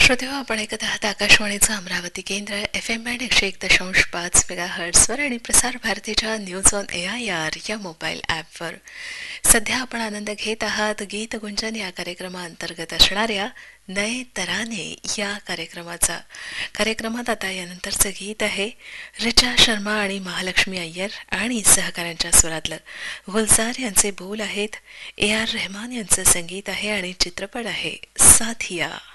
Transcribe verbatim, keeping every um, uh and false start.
श्रोते हो, आपण ऐकत आहात आकाशवाणीचं अमरावती केंद्र एफ एम बँड एकशे एक दशांश पाच मेगा हर्ट्सवर आणि प्रसार भारतीच्या news on A I R या मोबाईल ॲपवर. सध्या आपण आनंद घेत आहात गीत गुंजन या कार्यक्रमाअंतर्गत असणाऱ्या नये तराने या कार्यक्रमाचा. कार्यक्रमात आता यानंतरचं गीत आहे रिचा शर्मा आणि महालक्ष्मी अय्यर आणि सहकाऱ्यांच्या स्वरातलं. गुलजार यांचे बोल आहेत, ए आर रहमान यांचं संगीत आहे आणि चित्रपट आहे साथिया.